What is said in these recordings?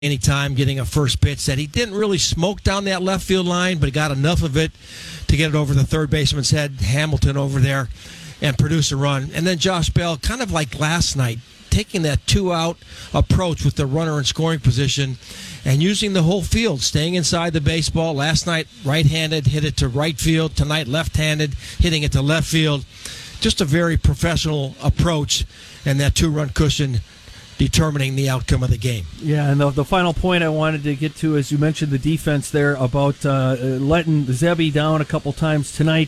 anytime getting a first pitch that he didn't really smoke down that left field line, but he got enough of it to get it over the third baseman's head, Hamilton over there, and produce a run. And then Josh Bell, kind of like last night, taking that two-out approach with the runner in scoring position and using the whole field, staying inside the baseball. Last night, right-handed, hit it to right field. Tonight, left-handed, hitting it to left field. Just a very professional approach, and that two-run cushion determining the outcome of the game. Yeah, and the final point I wanted to get to is you mentioned the defense there about letting Zebby down a couple times tonight.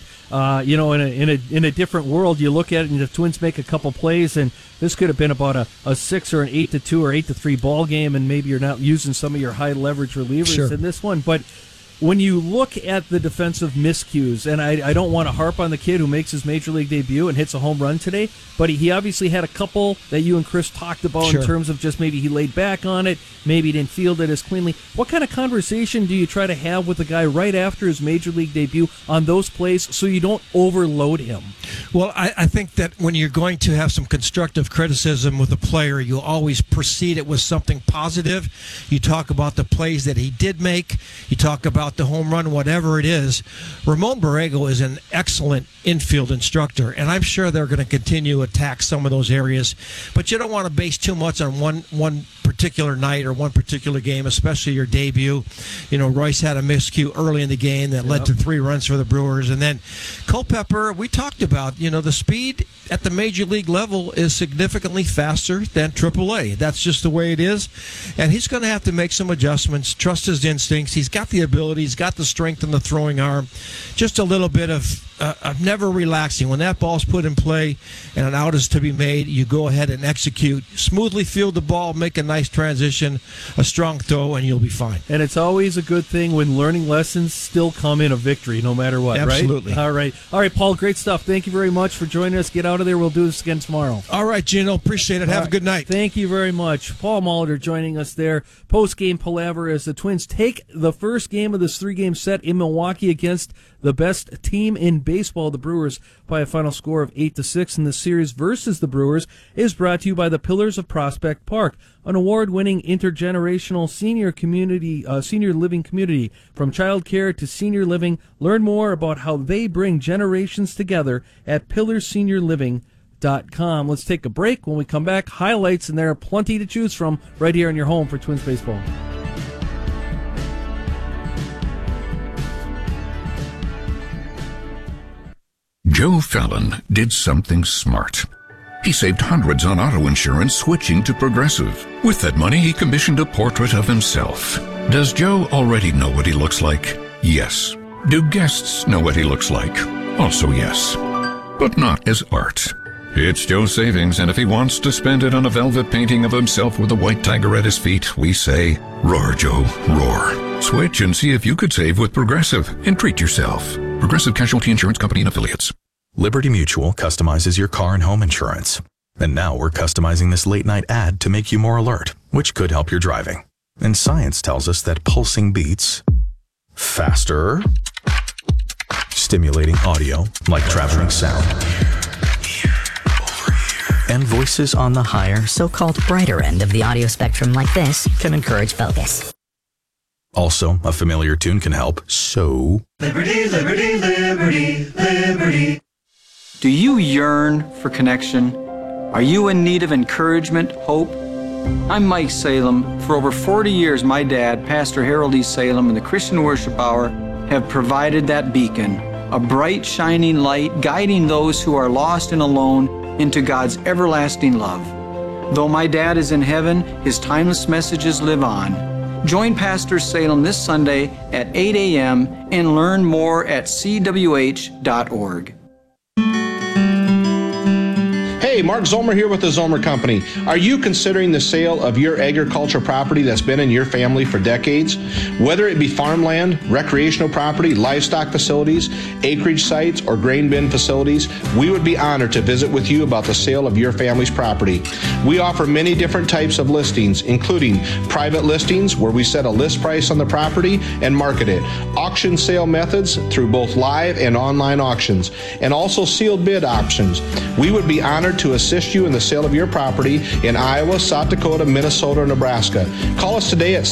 In a different world, you look at it and the Twins make a couple plays, and this could have been about a 6 or an 8-2 or 8-3 ball game, and maybe you're not using some of your high leverage relievers in this one, but when you look at the defensive miscues, and I don't want to harp on the kid who makes his major league debut and hits a home run today, but he obviously had a couple that you and Chris talked about in terms of just maybe he laid back on it, maybe he didn't field it as cleanly. What kind of conversation do you try to have with the guy right after his major league debut on those plays so you don't overload him? Well, I think that when you're going to have some constructive criticism with a player, you always precede it with something positive. You talk about the plays that he did make. You talk about the home run, whatever it is. Ramon Borrego is an excellent infield instructor, and I'm sure they're going to continue to attack some of those areas. But you don't want to base too much on one particular night or one particular game, especially your debut. You know, Royce had a miscue early in the game that led to 3 runs for the Brewers. And then Culpepper, we talked about, the speed at the major league level is significantly faster than AAA. That's just the way it is. And he's going to have to make some adjustments, trust his instincts. He's got the ability, he's got the strength and the throwing arm. Just a little bit of never relaxing. When that ball's put in play and an out is to be made, you go ahead and execute. Smoothly field the ball, make a nice transition, a strong throw, and you'll be fine. And it's always a good thing when learning lessons still come in a victory, no matter what, Absolutely. Right? All right, Paul, great stuff. Thank you very much for joining us. Get out of there. We'll do this again tomorrow. All right, Gino. Appreciate it. Have a good night. Thank you very much. Paul Molitor joining us there. Post-game palaver as the Twins take the first game of this 3-game set in Milwaukee against the best team in baseball, the Brewers, by a final score of 8-6. And the series versus the Brewers is brought to you by the Pillars of Prospect Park, an award-winning intergenerational senior living community. From childcare to senior living, learn more about how they bring generations together at pillarseniorliving.com. Let's take a break. When we come back, highlights, and there are plenty to choose from right here in your home for Twins baseball. Joe Fallon did something smart. He saved hundreds on auto insurance switching to Progressive. With that money, he commissioned a portrait of himself. Does Joe already know what he looks like? Yes. Do guests know what he looks like? Also yes. But not as art. It's Joe's savings, and if he wants to spend it on a velvet painting of himself with a white tiger at his feet, we say, roar, Joe, roar. Switch and see if you could save with Progressive and treat yourself. Progressive Casualty Insurance Company and Affiliates. Liberty Mutual customizes your car and home insurance. And now we're customizing this late-night ad to make you more alert, which could help your driving. And science tells us that pulsing beats faster, stimulating audio like traveling sound, and voices on the higher, so-called brighter end of the audio spectrum like this can encourage focus. Also, a familiar tune can help, so... Liberty, liberty, liberty, liberty. Do you yearn for connection? Are you in need of encouragement, hope? I'm Mike Salem. For over 40 years, my dad, Pastor Harold E. Salem, and the Christian Worship Hour have provided that beacon, a bright, shining light guiding those who are lost and alone into God's everlasting love. Though my dad is in heaven, his timeless messages live on. Join Pastor Salem this Sunday at 8 a.m. and learn more at cwh.org. Hey, Mark Zomer here with the Zomer Company. Are you considering the sale of your agricultural property that's been in your family for decades? Whether it be farmland, recreational property, livestock facilities, acreage sites, or grain bin facilities, we would be honored to visit with you about the sale of your family's property. We offer many different types of listings, including private listings where we set a list price on the property and market it, auction sale methods through both live and online auctions, and also sealed bid options. We would be honored to to assist you in the sale of your property in Iowa, South Dakota, Minnesota, or Nebraska. Call us today at